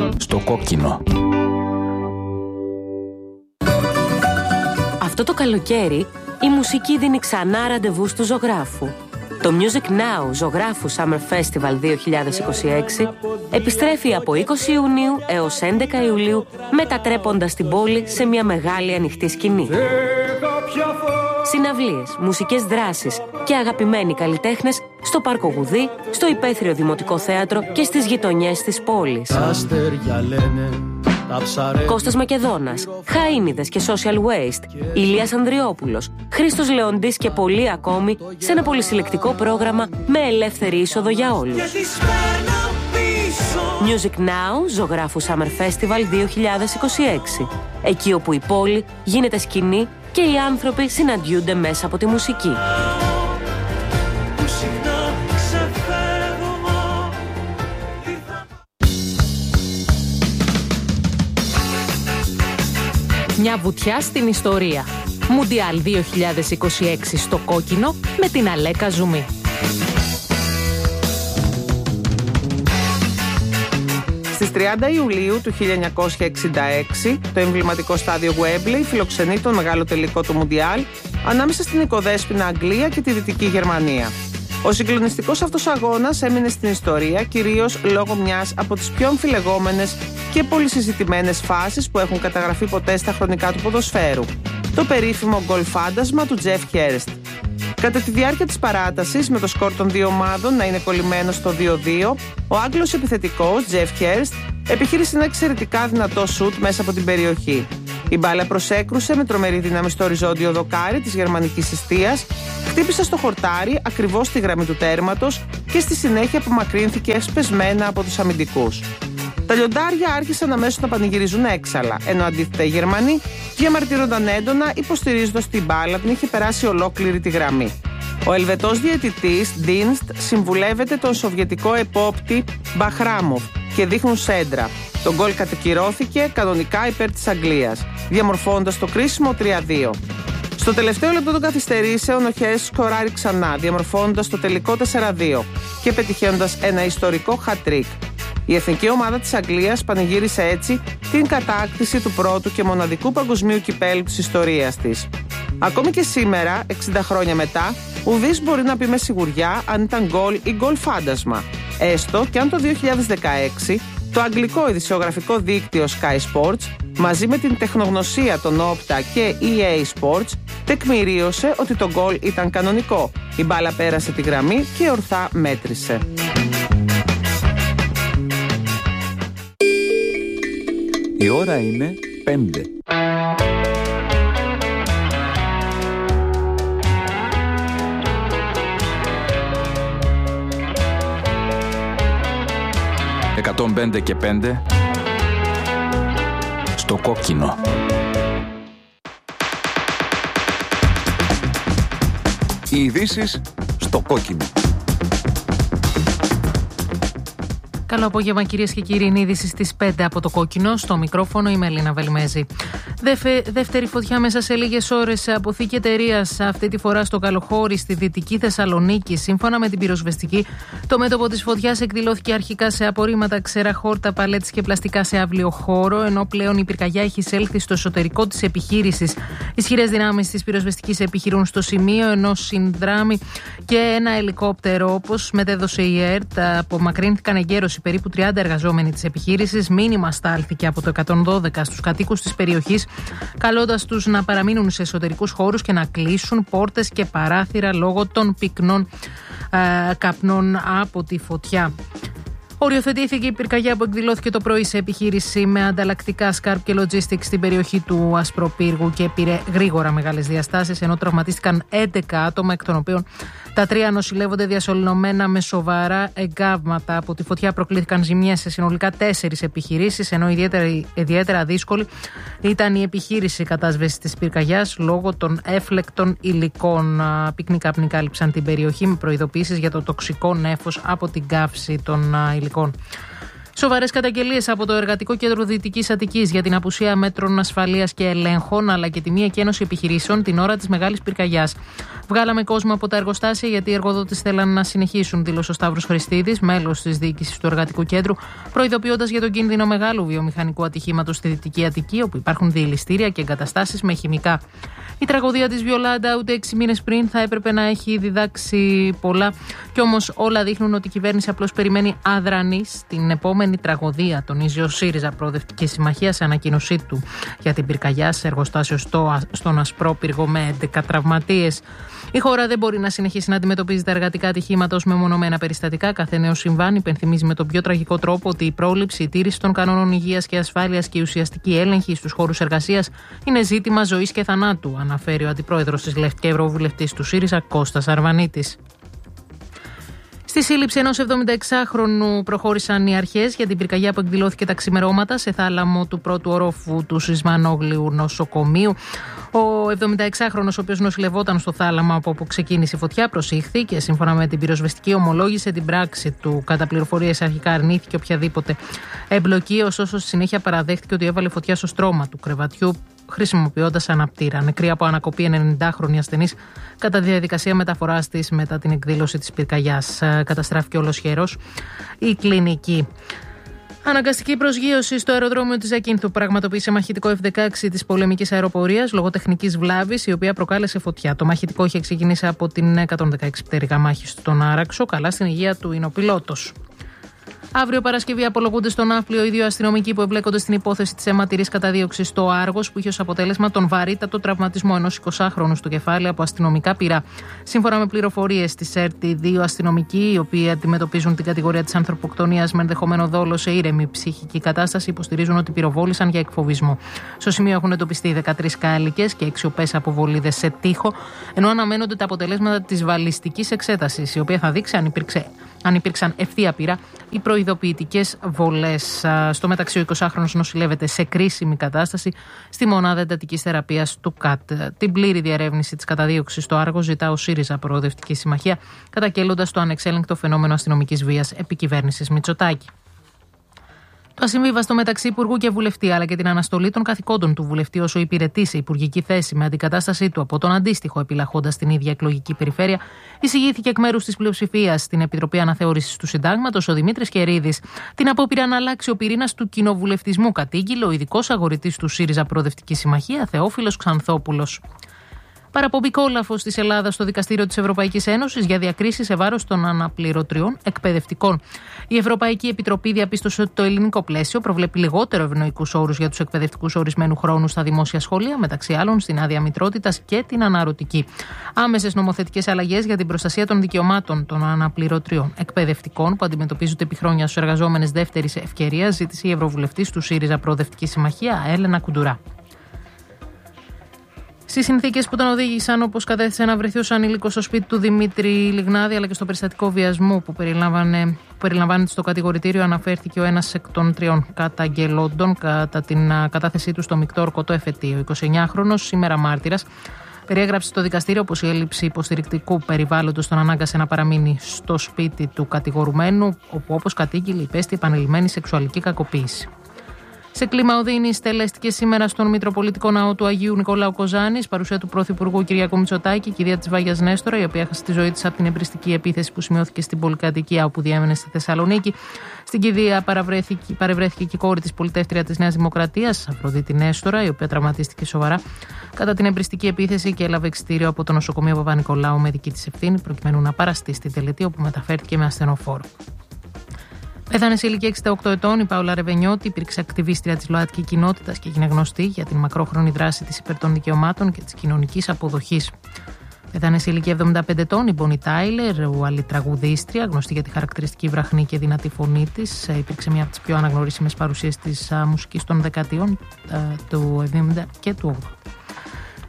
Στο κόκκινο. Αυτό το καλοκαίρι η μουσική δίνει ξανά ραντεβού του ζωγράφου. Το Music Now Ζωγράφου Summer Festival 2026 επιστρέφει από 20 Ιουνίου έως 11 Ιουλίου, μετατρέποντας την πόλη σε μια μεγάλη ανοιχτή σκηνή. Συναυλίες, μουσικές δράσεις και αγαπημένοι καλλιτέχνες στο Πάρκο Γουδί, στο Υπαίθριο Δημοτικό Θέατρο και στις γειτονιές της πόλης. Κώστας Μακεδόνας, Χαΐνιδες και Social Waste, Ηλίας Ανδριόπουλος, Χρήστος Λεοντής και πολλοί ακόμη σε ένα πολυσυλλεκτικό πρόγραμμα με ελεύθερη είσοδο για όλους. Music Now Ζωγράφου Summer Festival 2026. Εκεί όπου η πόλη γίνεται σκηνή και οι άνθρωποι συναντιούνται μέσα από τη μουσική. Μια βουτιά στην ιστορία. Μουντιάλ 2026 στο κόκκινο με την Αλέκα Ζουμί. Στις 30 Ιουλίου του 1966, το εμβληματικό στάδιο Wembley φιλοξενεί τον μεγάλο τελικό του Μουντιάλ ανάμεσα στην οικοδέσποινα Αγγλία και τη Δυτική Γερμανία. Ο συγκλονιστικός αυτός αγώνας έμεινε στην ιστορία κυρίως λόγω μιας από τις πιο αμφιλεγόμενες και πολυσυζητημένες φάσεις που έχουν καταγραφεί ποτέ στα χρονικά του ποδοσφαίρου. Το περίφημο γκολ φάντασμα του Τζεφ Χέρστ. Κατά τη διάρκεια της παράτασης, με το σκορ των δύο ομάδων να είναι κολλημένο στο 2-2, ο Άγγλος επιθετικός Τζεφ Χέρστ επιχείρησε ένα εξαιρετικά δυνατό σουτ μέσα από την περιοχή. Η μπάλα προσέκρουσε με τρομερή δύναμη στο οριζόντιο δοκάρι της γερμανικής εστίας, χτύπησε στο χορτάρι ακριβώς στη γραμμή του τέρματος και στη συνέχεια απομακρύνθηκε σπεσμένα από τους αμυντικούς. Τα λιοντάρια άρχισαν αμέσως να πανηγυρίζουν έξαλα, ενώ αντίθετα οι Γερμανοί διαμαρτύρονταν έντονα, υποστηρίζοντας την μπάλα την είχε περάσει ολόκληρη τη γραμμή. Ο Ελβετός διαιτητής Dienst συμβουλεύεται τον σοβιετικό επόπτη Μπαχράμοφ και δείχνουν σέντρα. Το γκολ κατακυρώθηκε κανονικά υπέρ της Αγγλίας, διαμορφώνοντας το κρίσιμο 3-2. Στο τελευταίο λεπτό των καθυστερήσεων, ο Χέρστ σκοράρει ξανά, διαμορφώνοντας το τελικό 4-2 και πετυχαίνοντας ένα ιστορικό hat-trick. Η εθνική ομάδα της Αγγλίας πανηγύρισε έτσι την κατάκτηση του πρώτου και μοναδικού παγκοσμίου κυπέλλου της ιστορίας της. Ακόμη και σήμερα, 60 χρόνια μετά, ουδής μπορεί να πει με σιγουριά αν ήταν γκολ ή γκολ φάντασμα. Έστω και αν το 2016 το αγγλικό ειδησιογραφικό δίκτυο Sky Sports μαζί με την τεχνογνωσία των Opta και EA Sports τεκμηρίωσε ότι το γκολ ήταν κανονικό. Η μπάλα πέρασε τη γραμμή και ορθά μέτρησε. Η ώρα είναι 5. «105 και 5» στο κόκκινο. Οι ειδήσεις στο κόκκινο. Καλό απόγευμα, κυρίες και κύριοι. Είναι είδηση στις 5 από το κόκκινο. Στο μικρόφωνο η Μελίνα Βελμέζη. Δεύτερη φωτιά μέσα σε λίγες ώρες σε αποθήκη εταιρείας, αυτή τη φορά στο Καλοχώρι, στη Δυτική Θεσσαλονίκη. Σύμφωνα με την πυροσβεστική, το μέτωπο της φωτιάς εκδηλώθηκε αρχικά σε απορρίμματα, ξερά, χόρτα, παλέτες και πλαστικά σε αύλιο χώρο, ενώ πλέον η πυρκαγιά έχει εισέλθει στο εσωτερικό της επιχείρησης. Ισχυρές δυνάμεις της πυροσβεστικής επιχειρούν στο σημείο, ενώ συνδράμει και ένα ελικόπτερο. Όπως μετέδωσε η ΕΡΤ, απομακρύνθηκαν εγκαίρως οι περίπου 30 εργαζόμενοι της επιχείρησης. Μήνυμα στάλθηκε από το 112 στους κατοίκους της περιοχής, καλώντας τους να παραμείνουν σε εσωτερικούς χώρους και να κλείσουν πόρτες και παράθυρα λόγω των πυκνών καπνών από τη φωτιά. Οριοθετήθηκε η πυρκαγιά που εκδηλώθηκε το πρωί σε επιχείρηση με ανταλλακτικά σκάρπ και logistics στην περιοχή του Ασπροπύργου και πήρε γρήγορα μεγάλες διαστάσεις, ενώ τραυματίστηκαν 11 άτομα, εκ των οποίων τα 3 νοσηλεύονται διασωληνωμένα με σοβαρά εγκάβματα. Από τη φωτιά προκλήθηκαν ζημιές σε συνολικά 4 επιχειρήσεις, ενώ ιδιαίτερα δύσκολη ήταν η επιχείρηση κατάσβεσης της πυρκαγιάς λόγω των έφλεκτων υλικών. Πυκνοί καπνοί κάλυψαν την περιοχή με προειδοποιήσεις για το τοξικό νέφος από την καύση των υλικών. Σοβαρές καταγγελίες από το Εργατικό Κέντρο Δυτικής Αττικής για την απουσία μέτρων ασφαλείας και ελέγχων, αλλά και τη μη εκένωση επιχειρήσεων την ώρα της μεγάλης πυρκαγιάς. Βγάλαμε κόσμο από τα εργοστάσια γιατί οι εργοδότες θέλαν να συνεχίσουν, δήλωσε ο Σταύρος Χριστίδης, μέλος της διοίκησης του Εργατικού Κέντρου, προειδοποιώντας για τον κίνδυνο μεγάλου βιομηχανικού ατυχήματος στη Δυτική Αττική, όπου υπάρχουν διελιστήρια και εγκαταστάσεις με χημικά. Η τραγωδία της Βιολάντα ούτε 6 μήνες πριν θα έπρεπε να έχει διδάξει πολλά, κι όμως όλα δείχνουν ότι η κυβέρνηση απλώς περιμένει αδρανή στην επόμενη τραγωδία, τονίζει ο ΣΥΡΙΖΑ Προοδευτική Συμμαχία σε ανακοίνωσή του για την πυρκαγιά σε εργοστάσιο στον Ασπρόπυργο με 11 τραυματίες. Η χώρα δεν μπορεί να συνεχίσει να αντιμετωπίζει τα εργατικά ατυχήματα ως μεμονωμένα περιστατικά. Κάθε νέο συμβάν υπενθυμίζει με τον πιο τραγικό τρόπο ότι η πρόληψη, η τήρηση των κανόνων υγείας και ασφάλειας και η ουσιαστική έλεγχη στους χώρους εργασίας είναι ζήτημα ζωής και θανάτου, αναφέρει ο αντιπρόεδρος της ΛΕΦ και ευρωβουλευτής του ΣΥΡΙΖΑ, Κώστας Αρβανίτης. Στη σύλληψη ενός 76χρονου προχώρησαν οι αρχές για την πυρκαγιά που εκδηλώθηκε τα ξημερώματα σε θάλαμο του πρώτου ορόφου του Σισμανόγλιου νοσοκομείου. Ο 76χρονος, ο οποίος νοσηλευόταν στο θάλαμο από όπου ξεκίνησε η φωτιά, προσήχθη και σύμφωνα με την πυροσβεστική ομολόγησε την πράξη του. Κατά πληροφορίες αρχικά αρνήθηκε οποιαδήποτε εμπλοκή, ωστόσο στη συνέχεια παραδέχτηκε ότι έβαλε φωτιά στο στρώμα του κρεβατιού χρησιμοποιώντας αναπτήρα. Νεκρή από ανακοπή 90χρονη ασθενής κατά τη διαδικασία μεταφοράς της μετά την εκδήλωση της πυρκαγιάς. Καταστράφηκε ολοσχερός η κλινική. Αναγκαστική προσγείωση στο αεροδρόμιο της Ζακίνθου πραγματοποίησε μαχητικό F-16 της πολεμικής αεροπορίας λόγω τεχνικής βλάβης, η οποία προκάλεσε φωτιά. Το μαχητικό είχε ξεκινήσει από την 116 πτέρυγα μάχης στον Άραξο. Καλά στην υγεία του είναι ο πιλότος. Αύριο Παρασκευή απολογούνται στον Ναύπλιο οι δύο αστυνομικοί που εμπλέκονται στην υπόθεση της αιματηρής καταδίωξης στο Άργος, που είχε ως αποτέλεσμα τον βαρύτατο τραυματισμό ενός 20χρονου στο κεφάλι από αστυνομικά πυρά. Σύμφωνα με πληροφορίες της ΕΡΤ, οι δύο αστυνομικοί, οι οποίοι αντιμετωπίζουν την κατηγορία της ανθρωποκτονίας με ενδεχομένο δόλο σε ήρεμη ψυχική κατάσταση, υποστηρίζουν ότι πυροβόλησαν για εκφοβισμό. Στο σημείο έχουν εντοπιστεί 13 κάλικες και 6 οπές αποβολίδες σε τοίχο, ενώ αναμένονται τα αποτελέσματα της βαλιστικής εξέτασης, η οποία θα δείξει αν υπήρξαν ευθεία πυρά ή προειδοποιητικές βολές. Στο μεταξύ, ο 20χρονος νοσηλεύεται σε κρίσιμη κατάσταση στη μονάδα εντατικής θεραπείας του ΚΑΤ. Την πλήρη διερεύνηση της καταδίωξης στο Άργο ζητά ο ΣΥΡΙΖΑ Προοδευτική Συμμαχία, καταγγέλλοντας το ανεξέλεγκτο φαινόμενο αστυνομικής βίας επί κυβέρνησης Μητσοτάκη. Το ασυμβίβαστο μεταξύ Υπουργού και Βουλευτή, αλλά και την αναστολή των καθηκόντων του Βουλευτή όσο υπηρετεί σε υπουργική θέση με αντικατάστασή του από τον αντίστοιχο επιλαχόντας την ίδια εκλογική περιφέρεια, εισηγήθηκε εκ μέρους της πλειοψηφίας στην Επιτροπή Αναθεώρησης του Συντάγματος ο Δημήτρης Κερίδης. Την απόπειρα να αλλάξει ο πυρήνας του κοινοβουλευτισμού κατήγγειλε ο ειδικός αγορητής του ΣΥΡΙΖΑ Προοδευτική Συμμαχία, Θεόφιλος Ξανθόπουλος. Παραπομπή κόλαφος της Ελλάδας στο Δικαστήριο της Ευρωπαϊκής Ένωσης για διακρίσεις σε βάρος των αναπληρωτριών εκπαιδευτικών. Η Ευρωπαϊκή Επιτροπή διαπίστωσε ότι το ελληνικό πλαίσιο προβλέπει λιγότερο ευνοϊκούς όρους για τους εκπαιδευτικούς ορισμένου χρόνου στα δημόσια σχολεία, μεταξύ άλλων στην άδεια μητρότητας και την αναρωτική. Άμεσες νομοθετικές αλλαγές για την προστασία των δικαιωμάτων των αναπληρωτριών εκπαιδευτικών που αντιμετωπίζονται επί χρόνια στους εργαζόμενες δεύτερης ευκαιρίας, ζήτησε η Ευρωβουλευτής του ΣΥΡΙΖΑ Προοδευτική Συμμαχία, Έλενα Κουντουρά. Στις συνθήκες που τον οδήγησαν, όπως κατέθεσε, να βρεθεί ως ανήλικος στο σπίτι του Δημήτρη Λιγνάδη, αλλά και στο περιστατικό βιασμού που περιλαμβάνεται στο κατηγορητήριο, αναφέρθηκε ο ένας εκ των 3 καταγγελόντων κατά την κατάθεσή του στο μεικτό ορκωτό εφετείο. Ο 29χρονος, σήμερα μάρτυρας, περιέγραψε στο δικαστήριο πως η έλλειψη υποστηρικτικού περιβάλλοντος τον ανάγκασε να παραμείνει στο σπίτι του κατηγορουμένου, όπου, όπως κατήγγειλε, υπέστη επανειλημμένη σεξουαλική κακοποίηση. Σε κλίμα οδύνης, τελέστηκε σήμερα στον Μητροπολιτικό Ναό του Αγίου Νικολάου Κοζάνης, παρουσία του Πρωθυπουργού Κυριάκου Μητσοτάκη, κυρία της Βάγιας Νέστορα, η οποία έχασε τη ζωή της από την εμπριστική επίθεση που σημειώθηκε στην πολυκατοικία όπου διέμενε στη Θεσσαλονίκη. Στην κηδεία παρευρέθηκε και η κόρη της πολιτεύτρια της Νέας Δημοκρατίας, Αφροδίτη Νέστορα, η οποία τραυματίστηκε σοβαρά κατά την εμπριστική επίθεση και έλαβε εξιτήριο από το νοσοκομείο Παπα-Νικολάου με δική της ευθύνη, προκειμένου να παραστεί στην τελετή, όπου μεταφέρθηκε με ασθενοφόρο. Πέθανε σε ηλικία 68 ετών η Πάολα Ρεβενιώτη, υπήρξε ακτιβίστρια της ΛΟΑΤΚΙ κοινότητας και έγινε γνωστή για την μακρόχρονη δράση της υπέρ των δικαιωμάτων και της κοινωνικής αποδοχής. Πέθανε σε ηλικία 75 ετών η Μπόνι Τάιλερ, άλλη τραγουδίστρια, γνωστή για τη χαρακτηριστική βραχνή και δυνατή φωνή της. Υπήρξε μια από τις πιο αναγνωρίσιμες παρουσίες της μουσικής των δεκαετιών του 70 και του 80.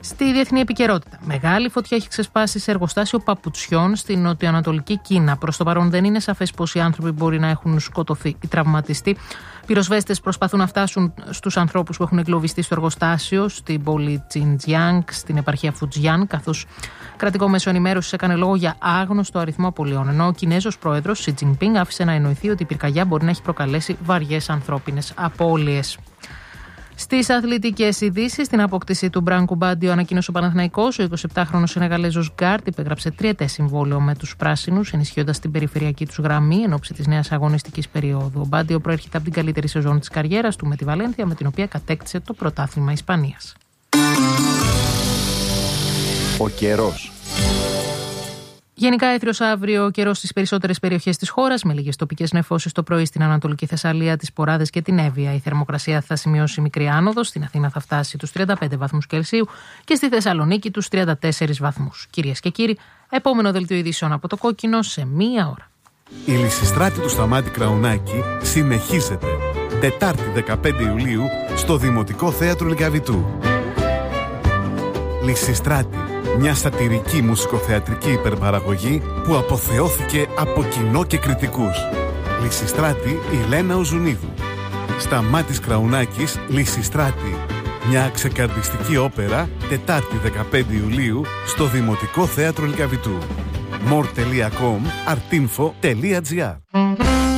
Στη διεθνή επικαιρότητα, μεγάλη φωτιά έχει ξεσπάσει σε εργοστάσιο παπουτσιών στην νοτιοανατολική Κίνα. Προς το παρόν δεν είναι σαφές πως οι άνθρωποι μπορεί να έχουν σκοτωθεί ή τραυματιστεί. Πυροσβέστες προσπαθούν να φτάσουν στους ανθρώπους που έχουν εγκλωβιστεί στο εργοστάσιο, στην πόλη Τσιντζιάνγκ, στην επαρχία Φουτζιάν, καθώς κρατικό μέσο ενημέρωσης έκανε λόγο για άγνωστο αριθμό απολειών. Ενώ ο Κινέζος πρόεδρος Σι Τζινπίνγκ άφησε να εννοηθεί ότι η πυρκαγιά μπορεί να έχει προκαλέσει βαριές ανθρώπινες απώλειες. Στις αθλητικές ειδήσεις, στην απόκτηση του Μπράνκου Μπάντιο ανακοίνωσε ο Παναθηναϊκός. Ο 27χρονος Σενεγαλέζος γκάρντ υπέγραψε 3ετές συμβόλαιο με τους πράσινους, ενισχύοντας την περιφερειακή τους γραμμή εν ώψη της νέας αγωνιστικής περίοδου. Ο Μπάντιο προέρχεται από την καλύτερη σεζόν της καριέρας του με τη Βαλένθια, με την οποία κατέκτησε το πρωτάθλημα Ισπανίας. Ο καιρός. Γενικά έθριος αύριο καιρός στις περισσότερες περιοχές της χώρας, με λίγες τοπικές νεφώσεις το πρωί στην Ανατολική Θεσσαλία, τις Ποράδες και την Εύβοια. Η θερμοκρασία θα σημειώσει μικρή άνοδο, στην Αθήνα θα φτάσει τους 35 βαθμούς Κελσίου και στη Θεσσαλονίκη τους 34 βαθμούς. Κυρίες και κύριοι, επόμενο δελτίο ειδήσεων από το Κόκκινο σε μία ώρα. Η Λυσιστράτη του Σταμάτη Κραουνάκη συνεχίζεται. Τετάρτη 15 Ιουλίου στο Δημοτικό Θέατρο Λυκαβητού. Λυσιστράτη. Μια σατιρική μουσικοθεατρική υπερπαραγωγή που αποθεώθηκε από κοινό και κριτικούς. Λυσιστράτη η Λένα Οζουνίδου. Σταμάτης Κραουνάκης, Λυσιστράτη. Μια ξεκαρδιστική όπερα, Τετάρτη 15 Ιουλίου στο Δημοτικό Θέατρο Λυκαβητού. more.com, artinfo.gr